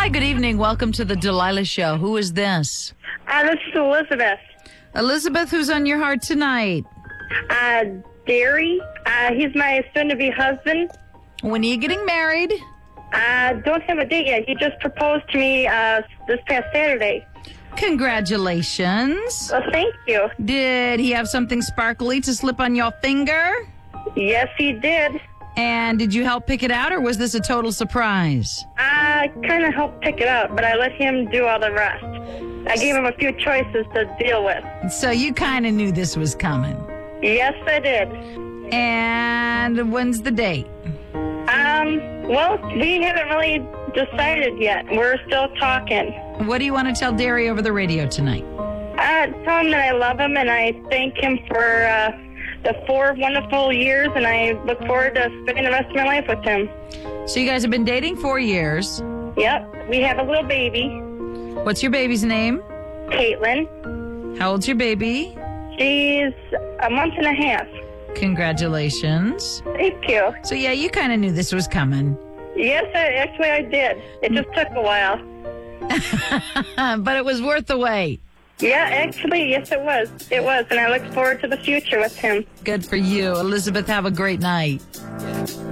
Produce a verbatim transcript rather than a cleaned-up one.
Hi, good evening. Welcome to the Delilah Show. Who is this? Uh, this is Elizabeth. Elizabeth, who's on your heart tonight? Uh, Derry. Uh, he's my soon-to-be husband. When are you getting married? Uh, don't have a date yet. He just proposed to me uh, this past Saturday. Congratulations. Well, thank you. Did he have something sparkly to slip on your finger? Yes, he did. And did you help pick it out, or was this a total surprise? I kind of helped pick it up, but I let him do all the rest. I gave him a few choices to deal with. So you kind of knew this was coming. Yes, I did. And when's the date? Um, well, we haven't really decided yet. We're still talking. What do you want to tell Derry over the radio tonight? Uh, tell him that I love him and I thank him for uh, the four wonderful years, and I look forward to spending the rest of my life with him. So you guys have been dating four years. Yep, we have a little baby, What's your baby's name? Caitlin. How old's your baby? She's a month and a half. Congratulations. Thank you. So yeah, you kind of knew this was coming. Yes, I, actually I did. It just took a while. But it was worth the wait. Yeah, actually, yes, it was. It was, and I look forward to the future with him. Good for you. Elizabeth, have a great night.